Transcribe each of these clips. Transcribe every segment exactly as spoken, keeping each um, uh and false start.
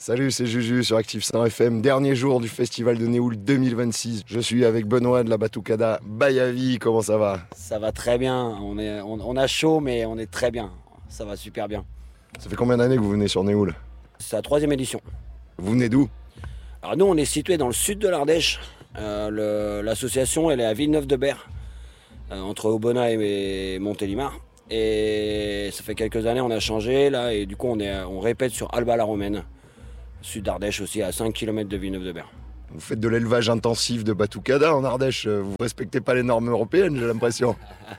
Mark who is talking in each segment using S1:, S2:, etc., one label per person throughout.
S1: Salut, c'est Juju sur Active cent F M, dernier jour du festival de Néoul deux mille vingt-six. Je suis avec Benoît de la Batucada Bayavi, comment ça va?
S2: Ça va très bien, on, est, on, on a chaud mais on est très bien, ça va super bien.
S1: Ça fait combien d'années que vous venez sur Néoul?
S2: C'est la troisième édition.
S1: Vous venez d'où?
S2: Alors nous on est situé dans le sud de l'Ardèche, euh, le, l'association elle est à Villeneuve-de-Berg, euh, entre Aubenas et Montélimar. Et ça fait quelques années on a changé là et du coup on, est, on répète sur Alba-la-Romaine, sud d'Ardèche aussi à cinq kilomètres de Villeneuve-de-Berg.
S1: Vous faites de l'élevage intensif de Batucada en Ardèche, vous respectez pas les normes européennes, j'ai l'impression.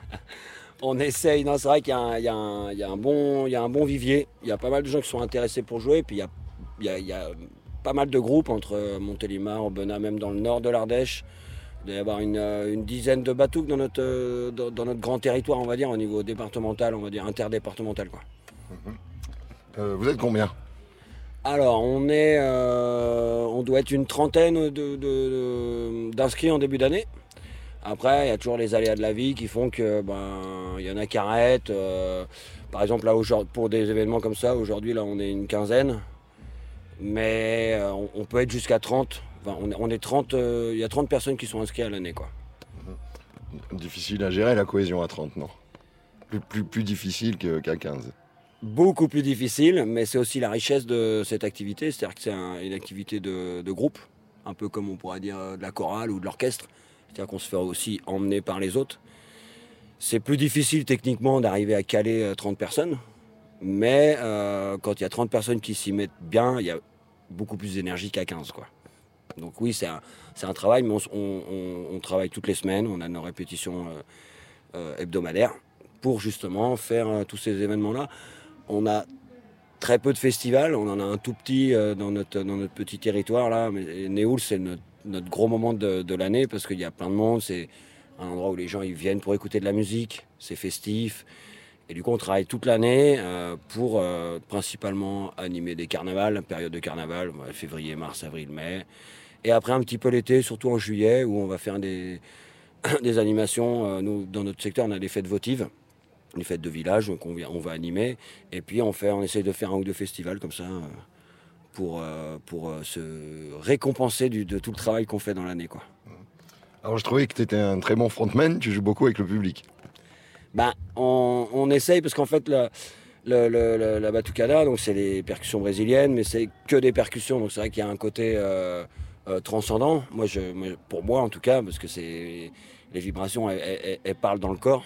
S2: On essaye, non, c'est vrai qu'il y a, un, il y a, un, il y a un bon, il y a un bon vivier, il y a pas mal de gens qui sont intéressés pour jouer, et puis il y a, il y a, il y a pas mal de groupes entre Montélimar, Aubenas, même dans le nord de l'Ardèche. Il doit y avoir une, une dizaine de batouks dans notre, dans, dans notre grand territoire, on va dire, au niveau départemental, on va dire interdépartemental, quoi.
S1: Mmh. Euh, vous êtes combien?
S2: Alors, on est, euh, on doit être une trentaine de, de, de, d'inscrits en début d'année. Après, il y a toujours les aléas de la vie qui font que ben, il y en a qui arrêtent. Euh, par exemple, là, pour des événements comme ça, aujourd'hui, là, on est une quinzaine. Mais euh, on, on peut être jusqu'à trente. Enfin, on, on est trente. Euh, il y a trente personnes qui sont inscrites à l'année, quoi.
S1: Difficile à gérer la cohésion à trente, non? Plus, plus, plus difficile que, qu'à quinze.
S2: Beaucoup plus difficile, mais c'est aussi la richesse de cette activité. C'est-à-dire que c'est un, une activité de, de groupe, un peu comme on pourrait dire de la chorale ou de l'orchestre. C'est-à-dire qu'on se fait aussi emmener par les autres. C'est plus difficile techniquement d'arriver à caler trente personnes, mais euh, quand il y a trente personnes qui s'y mettent bien, il y a beaucoup plus d'énergie qu'à quinze, quoi. Donc oui, c'est un, c'est un travail, mais on, on, on travaille toutes les semaines, on a nos répétitions euh, euh, hebdomadaires pour justement faire euh, tous ces événements-là. On a très peu de festivals, on en a un tout petit euh, dans, notre, dans notre petit territoire là, mais Néoul c'est notre, notre gros moment de, de l'année parce qu'il y a plein de monde, c'est un endroit où les gens ils viennent pour écouter de la musique, c'est festif. Et du coup on travaille toute l'année euh, pour euh, principalement animer des carnavals, période de carnaval, ouais, février, mars, avril, mai. Et après un petit peu l'été, surtout en juillet, où on va faire des, des animations. Euh, nous, dans notre secteur, on a des fêtes votives. Les fêtes de village, donc on, on va animer, et puis on, fait, on essaye de faire un ou deux festivals comme ça, euh, pour, euh, pour euh, se récompenser du, de tout le travail qu'on fait dans l'année, quoi.
S1: Alors je trouvais que tu étais un très bon frontman, tu joues beaucoup avec le public.
S2: Ben, on, on essaye, parce qu'en fait, la, le, le, le, la batucada, donc c'est les percussions brésiliennes, mais c'est que des percussions, donc c'est vrai qu'il y a un côté euh, euh, transcendant, moi, je, moi, pour moi en tout cas, parce que c'est, les vibrations, elles, elles, elles parlent dans le corps.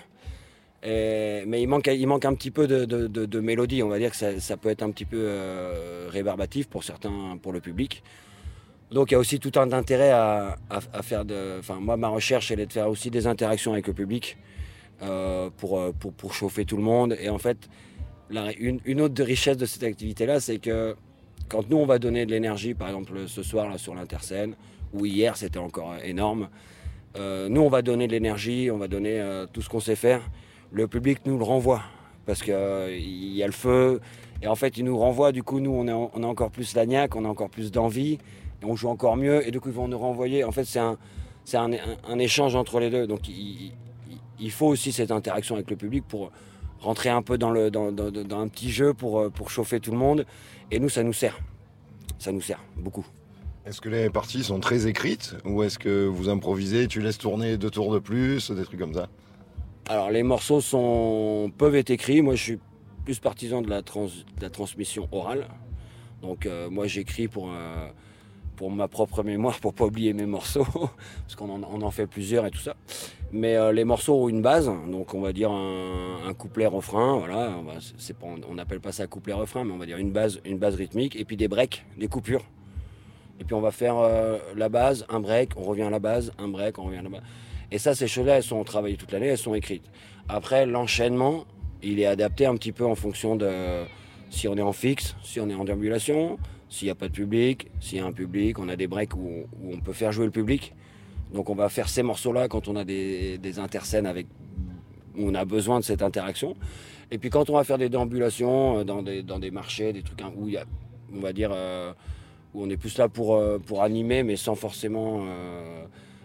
S2: Et, mais il manque, il manque un petit peu de, de, de, de mélodie. On va dire que ça, ça peut être un petit peu euh, rébarbatif pour certains, pour le public. Donc il y a aussi tout un intérêt à, à, à faire de. Enfin, moi, ma recherche, elle est de faire aussi des interactions avec le public euh, pour, pour, pour chauffer tout le monde. Et en fait, la, une, une autre richesse de cette activité-là, c'est que quand nous, on va donner de l'énergie, par exemple ce soir là sur l'Interscène, ou hier, c'était encore énorme. Euh, nous, on va donner de l'énergie, on va donner euh, tout ce qu'on sait faire. Le public nous le renvoie parce qu'il euh, y a le feu et en fait il nous renvoie, du coup nous on a, on a encore plus la niaque, on a encore plus d'envie et on joue encore mieux et du coup ils vont nous renvoyer. En fait c'est un, c'est un, un, un échange entre les deux, donc il, il, il faut aussi cette interaction avec le public pour rentrer un peu dans, le, dans, dans, dans un petit jeu pour, pour chauffer tout le monde, et nous ça nous sert, ça nous sert beaucoup.
S1: Est-ce que les parties sont très écrites ou est-ce que vous improvisez, tu laisses tourner deux tours de plus, des trucs comme ça?
S2: Alors les morceaux sont, peuvent être écrits. Moi je suis plus partisan de la, trans, de la transmission orale. Donc euh, moi j'écris pour, euh, pour ma propre mémoire, pour pas oublier mes morceaux, parce qu'on en, on en fait plusieurs et tout ça. Mais euh, les morceaux ont une base, donc on va dire un, un couplet-refrain, voilà. On va, c'est pas, on n'appelle pas ça couplet-refrain, mais on va dire une base, une base rythmique, et puis des breaks, des coupures. Et puis on va faire euh, la base, un break, on revient à la base, un break, on revient à la base. Et ça, ces choses-là, elles sont travaillées toute l'année, elles sont écrites. Après, l'enchaînement, il est adapté un petit peu en fonction de si on est en fixe, si on est en déambulation, s'il n'y a pas de public, s'il y a un public, on a des breaks où, où on peut faire jouer le public. Donc on va faire ces morceaux-là quand on a des, des interscènes avec, où on a besoin de cette interaction. Et puis quand on va faire des déambulations dans des, dans des marchés, des trucs où il y a, on va dire, euh, où on est plus là pour, pour animer, mais sans forcément... Euh,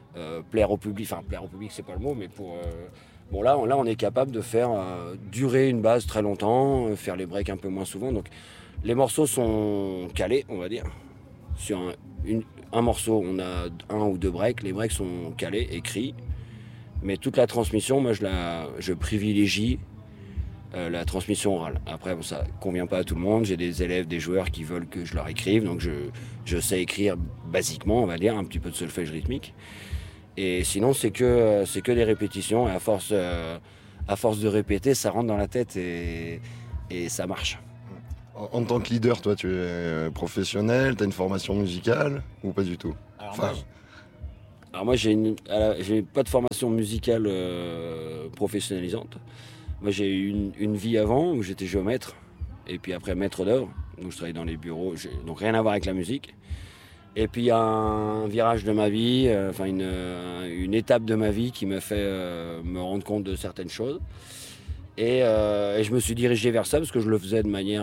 S2: euh, plaire au public. Enfin, plaire au public, c'est pas le mot, mais pour. Euh, bon, là, on, là, on est capable de faire euh, durer une base très longtemps, euh, faire les breaks un peu moins souvent. Donc, les morceaux sont calés, on va dire. Sur un, une, un morceau, on a un ou deux breaks. Les breaks sont calés, écrits. Mais toute la transmission, moi, je, la, je privilégie euh, la transmission orale. Après, bon, ça ne convient pas à tout le monde. J'ai des élèves, des joueurs qui veulent que je leur écrive. Donc, je, je sais écrire basiquement, on va dire, un petit peu de solfège rythmique. Et sinon, c'est que, c'est que des répétitions. Et à force, euh, à force de répéter, ça rentre dans la tête et, et ça marche.
S1: En tant que leader, toi, tu es professionnel, tu as une formation musicale ou pas du tout?
S2: Alors
S1: enfin...
S2: moi, alors moi j'ai, une, j'ai pas de formation musicale euh, professionnalisante. Moi, j'ai eu une, une vie avant où j'étais géomètre et puis après maître d'œuvre. Donc, je travaillais dans les bureaux, j'ai, donc rien à voir avec la musique. Et puis, il y a un virage de ma vie, euh, enfin une, une étape de ma vie qui m'a fait euh, me rendre compte de certaines choses. Et, euh, et je me suis dirigé vers ça parce que je le faisais de manière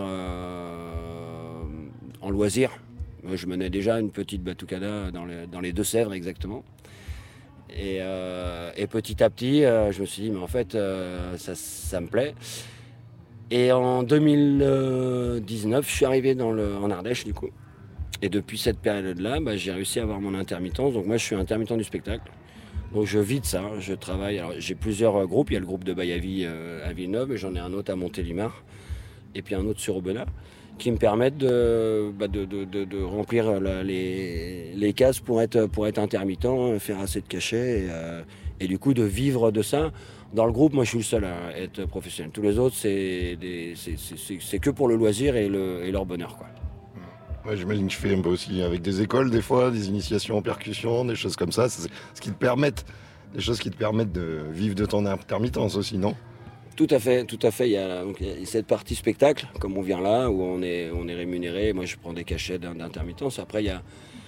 S2: euh, en loisir. Je menais déjà une petite batucada dans les, dans les Deux-Sèvres exactement. Et, euh, et petit à petit, euh, je me suis dit, mais en fait, euh, ça, ça me plaît. Et en deux mille dix-neuf, je suis arrivé dans le, en Ardèche du coup. Et depuis cette période-là, bah, j'ai réussi à avoir mon intermittence. Donc moi, je suis intermittent du spectacle. Donc je vis de ça, je travaille. Alors, j'ai plusieurs groupes. Il y a le groupe de Bayavi euh, à Villeneuve, et j'en ai un autre à Montélimar, et puis un autre sur Aubenas, qui me permettent de, bah, de, de, de, de remplir la, les, les cases pour être, pour être intermittent, faire assez de cachets, et, euh, et du coup de vivre de ça. Dans le groupe, moi je suis le seul à être professionnel. Tous les autres, c'est, des, c'est, c'est, c'est, c'est que pour le loisir et, le, et leur bonheur, quoi.
S1: Ouais, j'imagine que je fais un peu aussi avec des écoles, des fois, des initiations en percussion, des choses comme ça. C'est ce qui te permettent, des choses qui te permettent de vivre de ton intermittence aussi, non?
S2: Tout à fait, tout à fait. Il y a, donc, il y a cette partie spectacle, comme on vient là, où on est, on est rémunéré. Moi, je prends des cachets d'intermittence. Après, il y a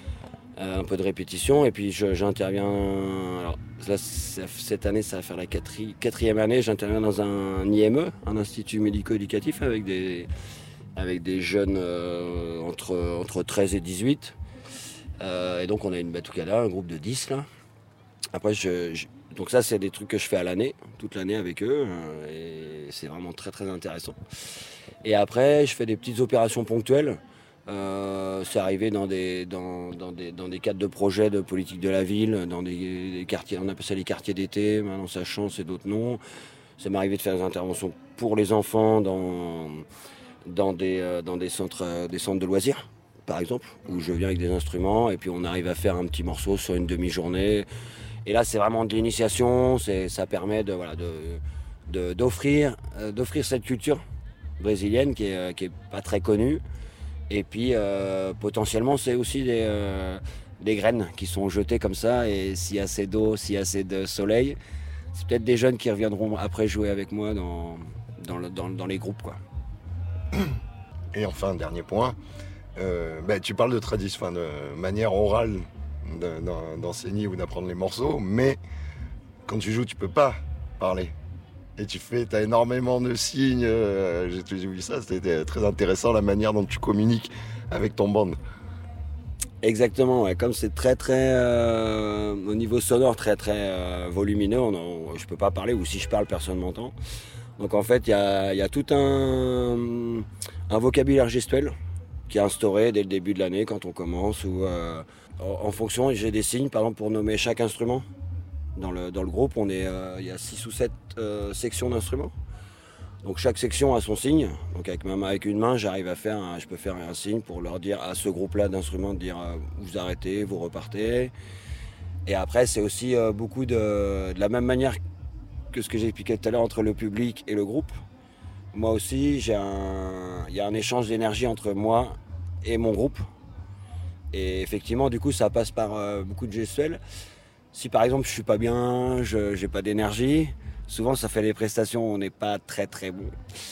S2: un peu de répétition, et puis je, j'interviens. Alors, là, cette année, ça va faire la quatri, quatrième année. J'interviens dans un I M E, un institut médico-éducatif, avec des, avec des jeunes euh, entre, entre treize et dix-huit. Euh, et donc, on a une batucada, un groupe de dix là. Après, je, je Donc ça, c'est des trucs que je fais à l'année, toute l'année avec eux, euh, et c'est vraiment très très intéressant. Et après, je fais des petites opérations ponctuelles. Euh, c'est arrivé dans des, dans, dans, des, dans des cadres de projets de politique de la ville, dans des, des quartiers, on appelle ça les quartiers d'été, maintenant ça change, c'est d'autres noms. Ça m'est arrivé de faire des interventions pour les enfants dans, dans, des, euh, dans des, centres, euh, des centres de loisirs, par exemple, où je viens avec des instruments, et puis on arrive à faire un petit morceau sur une demi-journée. Et là, c'est vraiment de l'initiation, c'est, ça permet de, voilà, de, de, d'offrir, euh, d'offrir cette culture brésilienne qui est, qui est pas très connue. Et puis, euh, potentiellement, c'est aussi des, euh, des graines qui sont jetées comme ça. Et s'il y a assez d'eau, s'il y a assez de soleil, c'est peut-être des jeunes qui reviendront après jouer avec moi dans, dans, le, dans, dans les groupes, quoi.
S1: Et enfin, dernier point, euh, bah, tu parles de tradition, enfin, de manière orale d'enseigner ou d'apprendre les morceaux, mais quand tu joues, tu peux pas parler. Et tu fais, t'as énormément de signes. Euh, j'ai, j'ai vu ça, c'était très intéressant la manière dont tu communiques avec ton band.
S2: Exactement, ouais. Comme c'est très très euh, au niveau sonore très très euh, volumineux, on, on, je peux pas parler, ou si je parle, personne m'entend. Donc en fait, il y a, y a tout un, un vocabulaire gestuel qui est instauré dès le début de l'année quand on commence, ou euh, en, en fonction, j'ai des signes, par exemple, pour nommer chaque instrument. Dans le, dans le groupe, on est, euh, y a six ou sept euh, sections d'instruments. Donc chaque section a son signe. Donc avec, ma main, avec une main, j'arrive à faire, un, je peux faire un signe pour leur dire à ce groupe-là d'instruments de dire euh, vous arrêtez, vous repartez. Et après, c'est aussi euh, beaucoup de, de la même manière que ce que j'ai expliqué tout à l'heure entre le public et le groupe. Moi aussi, j'ai un, il y a un échange d'énergie entre moi et mon groupe. Et effectivement, du coup, ça passe par euh, beaucoup de gestuels. Si par exemple je suis pas bien, je j'ai pas d'énergie, souvent ça fait les prestations, on n'est pas très très bon.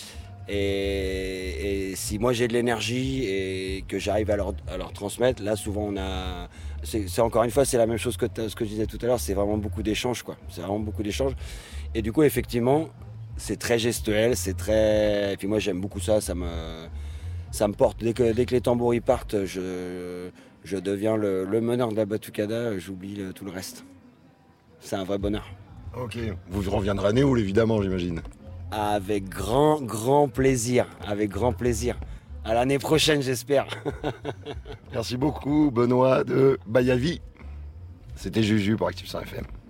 S2: Et, et si moi j'ai de l'énergie et que j'arrive à leur, à leur transmettre, là souvent on a... C'est, c'est encore une fois, c'est la même chose que ce que je disais tout à l'heure, c'est vraiment beaucoup d'échanges, quoi. C'est vraiment beaucoup d'échanges. Et du coup, effectivement, c'est très gestuel, c'est très... Et puis moi j'aime beaucoup ça, ça me, ça me porte. Dès que, dès que les tambours y partent, je, je deviens le, le meneur de la batucada, j'oublie le, tout le reste. c'est un vrai bonheur.
S1: Ok, vous reviendrez à Néoul évidemment, j'imagine.
S2: Avec grand, grand plaisir, avec grand plaisir. À l'année prochaine, j'espère.
S1: Merci beaucoup, Benoît de Bayavi. C'était Juju pour Active cent F M.